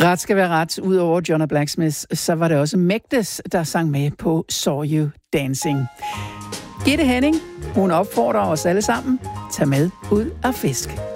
Ret skal være ret. Udover John Blacksmith, så var det også Magdes, der sang med på Saw You Dancing. Gitte Henning, hun opfordrer os alle sammen. Tag med ud og fisk.